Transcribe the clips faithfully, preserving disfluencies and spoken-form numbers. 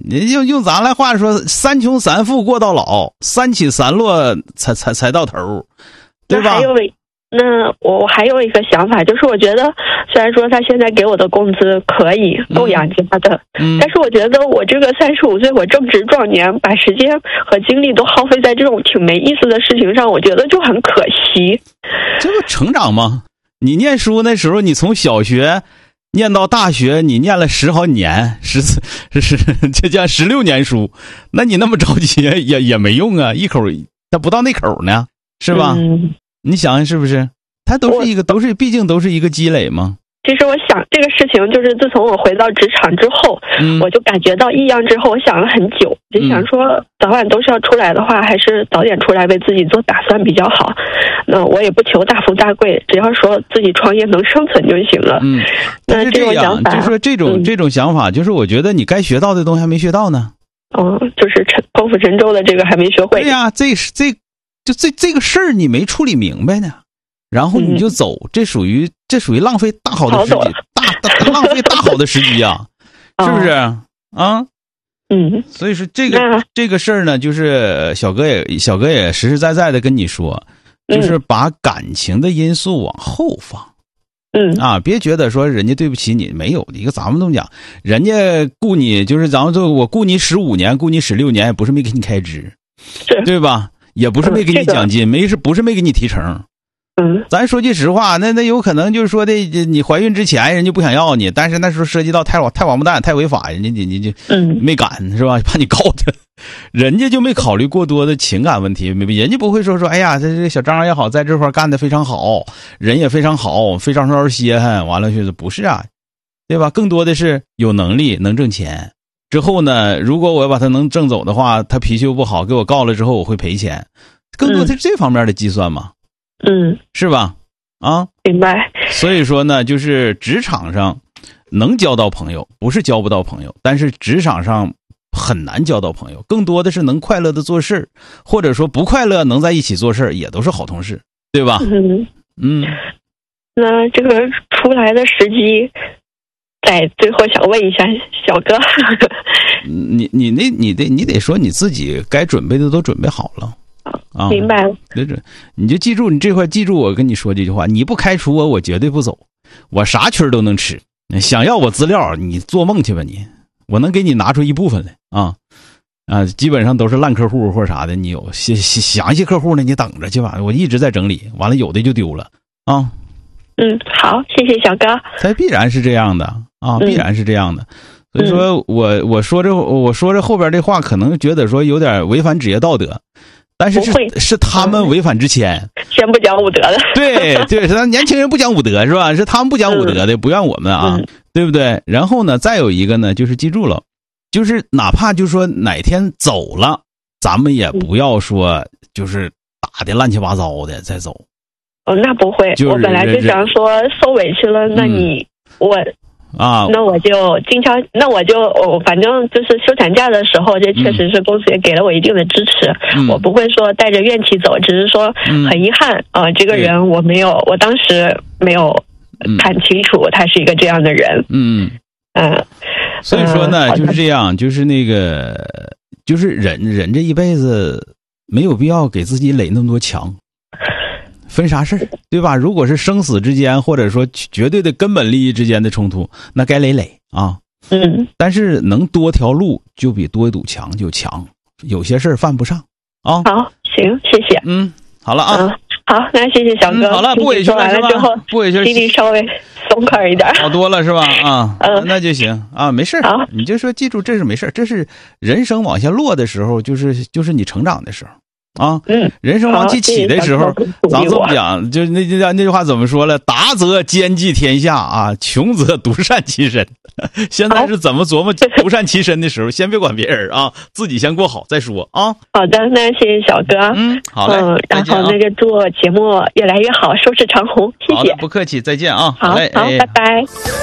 你用用咱来话说，三穷三富过到老，三起三落才才才到头，对吧？ 那还有那我我还有一个想法，就是我觉得虽然说他现在给我的工资可以够养家的， 嗯、 但是我觉得我这个三十五岁，我正值壮年，把时间和精力都耗费在这种挺没意思的事情上，我觉得就很可惜。 这不成长吗？你念书那时候，你从小学念到大学，你念了十好几年，十四是这叫十六年书，那你那么着急也也没用啊，一口它不到那口呢，是吧？ 嗯， 你想想是不是？它都是一个，都是毕竟都是一个积累嘛。 其实我想这个事情，就是自从我回到职场之后，嗯、我就感觉到异样之后，我想了很久，就想说早晚都是要出来的话，还是早点出来为自己做打算比较好。那我也不求大富大贵，只要说自己创业能生存就行了。 嗯， 那是这样，就是说这种、嗯、这种想法，就是我觉得你该学到的东西还没学到呢。 哦，就是沉剖腹沉舟的这个还没学会。 对呀、啊，这这就这这个事儿你没处理明白呢。然后你就走，嗯、这属于这属于浪费大好的时机，大大浪费大好的时机啊，是不是啊？ 嗯， 所以说这个这个事儿呢，就是小哥也小哥也实实在在的跟你说，就是把感情的因素往后放。 嗯啊，别觉得说人家对不起你，没有一个咱们这么讲，人家雇你就是咱们说我雇你十五年，雇你十六年，也不是没给你开支，对吧？也不是没给你奖金，没是不是没给你提成。 嗯， 咱说句实话，那那有可能就是说的，你怀孕之前人家不想要你，但是那时候涉及到太太王八蛋、太违法，人家你你就嗯没敢是吧？怕你告他，人家就没考虑过多的情感问题，人家不会说说，哎呀，这这个小张也好，在这块干得非常好，人也非常好，非常招人稀罕，完了就是不是啊，对吧？更多的是有能力能挣钱。之后呢，如果我要把他能挣走的话，他脾气又不好，给我告了之后我会赔钱，更多的是这方面的计算嘛。 嗯， 是吧？啊， 明白。 所以说呢，就是职场上能交到朋友，不是交不到朋友，但是职场上很难交到朋友，更多的是能快乐的做事，或者说不快乐能在一起做事，也都是好同事，对吧？ 嗯嗯。 那这个出来的时机，在最后想问一下小哥， 你你那你得你得说你自己该准备的都准备好了。啊， 明白了。 对对，你就记住，你这块记住我跟你说这句话：你不开除我，我绝对不走，我啥区都能吃。想要我资料，你做梦去吧你！我能给你拿出一部分来啊啊，基本上都是烂客户或者啥的。你有详详细客户呢，你等着去吧。我一直在整理，完了有的就丢了啊。 嗯，好，谢谢小哥。 它必然是这样的啊，必然是这样的。所以说我我说这我说这后边这话，可能觉得说有点违反职业道德。但是是是他们违反之前， 先不讲武德的， 对对，是他年轻人不讲武德是吧？是他们不讲武德的，不怨我们啊， 嗯、 对不对？然后呢，再有一个呢，就是记住了，就是哪怕就说哪天走了，咱们也不要说就是打的乱七八糟的再走。 哦，那不会， 就是、 我本来就想说受委屈了，那你、嗯、我。 啊， 那我就经常，那我就我反正就是休产假的时候，这确实是公司也给了我一定的支持，嗯、我不会说带着怨气走，只是说很遗憾啊、嗯呃，这个人我没有，我当时没有看清楚他是一个这样的人， 嗯嗯、呃， 所以说呢、呃、就是这样，就是那个就是人人这一辈子没有必要给自己垒那么多墙。分啥事儿，对吧？如果是生死之间，或者说绝对的根本利益之间的冲突，那该垒垒啊。 嗯。 但是能多条路，就比多一堵墙就强。有些事儿犯不上啊。 好，行，谢谢。 嗯，好了啊。 嗯、好，那谢谢小哥。 嗯、好了，不委屈了是吧？不委屈， 心里稍微松快一点， 好多了是吧？啊， 嗯， 那就行啊，没事。 好， 你就说记住，这是没事，这是人生往下落的时候，就是就是你成长的时候。啊， 嗯， 人生往起起的时候，咱这么讲，就那那那句话怎么说了？达则兼济天下啊，穷则独善其身。现在是怎么琢磨独善其身的时候？先别管别人啊，自己先过好再说啊。 好的，那谢谢小哥。 嗯，好嘞。 嗯，然后那个祝节目越来越好，收视长虹，谢谢。 好的，不客气，再见啊。 好， 嘞好， 哎、 拜拜。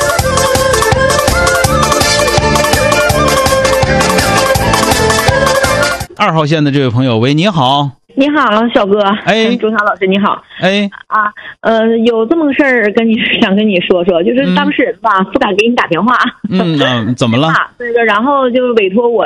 二号线的这位朋友，喂，你好。 你好，小哥。 哎， 钟晓老师，你好。 哎， 啊，呃，有这么个事儿跟你想跟你说说，就是当事人吧，嗯、不敢给你打电话。 嗯，啊、怎么了？ 那个，然后就委托我